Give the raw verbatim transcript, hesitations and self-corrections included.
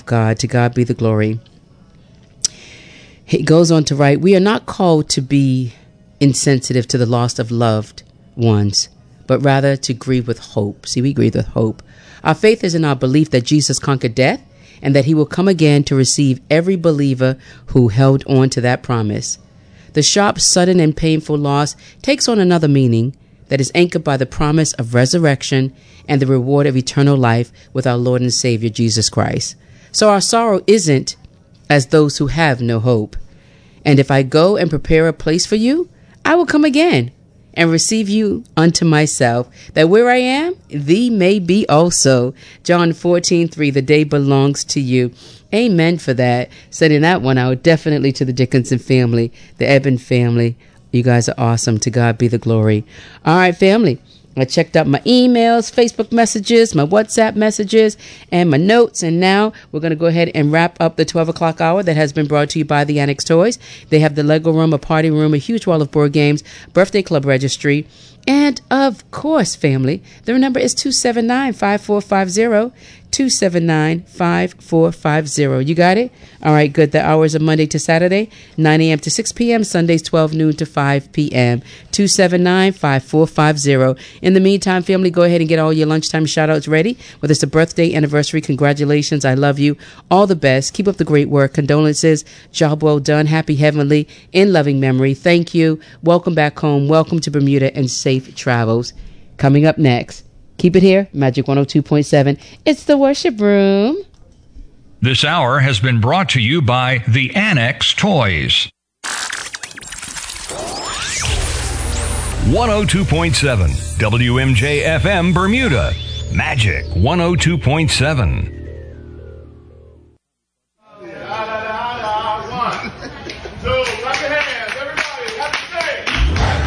of God. To God be the glory. He goes on to write, we are not called to be insensitive to the loss of loved ones, but rather to grieve with hope. See, we grieve with hope. Our faith is in our belief that Jesus conquered death and that he will come again to receive every believer who held on to that promise. The sharp, sudden, and painful loss takes on another meaning that is anchored by the promise of resurrection and the reward of eternal life with our Lord and Savior, Jesus Christ. So our sorrow isn't as those who have no hope. And if I go and prepare a place for you, I will come again and receive you unto myself, that where I am, thee may be also. John fourteen three, the day belongs to you. Amen for that. Sending that one out definitely to the Dickinson family, the Eben family. You guys are awesome. To God be the glory. All right, family. I checked out my emails, Facebook messages, my WhatsApp messages, and my notes. And now we're going to go ahead and wrap up the twelve o'clock hour that has been brought to you by the Annex Toys. They have the Lego room, a party room, a huge wall of board games, birthday club registry. And of course, family, the number is two seven nine, five four five zero. two seven nine, five four five zero. You got it? All right, good. The hours are Monday to Saturday, nine a.m. to six p.m., Sundays twelve noon to five p.m. two seven nine, five four five zero. In the meantime, family, go ahead and get all your lunchtime shout-outs ready. Whether it's a birthday, anniversary, congratulations, I love you. All the best. Keep up the great work. Condolences. Job well done. Happy heavenly, in loving memory. Thank you. Welcome back home. Welcome to Bermuda and safe travels. Coming up next. Keep it here, Magic one oh two point seven. It's the Worship Room. This hour has been brought to you by the Annex Toys. one oh two point seven W M J F M Bermuda. Magic one oh two point seven. One, two.